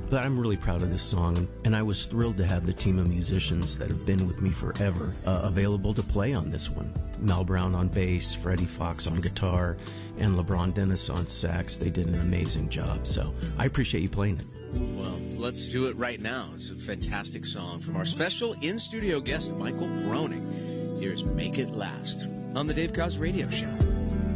But I'm really proud of this song, and I was thrilled to have the team of musicians that have been with me forever available to play on this one. Mel Brown on bass, Freddie Fox on guitar, and LeBron Dennis on sax. They did an amazing job, so I appreciate you playing it. Well, let's do it right now. It's a fantastic song from our special in-studio guest, Michael Groening. Here's Make It Last on the Dave Koz Radio Show.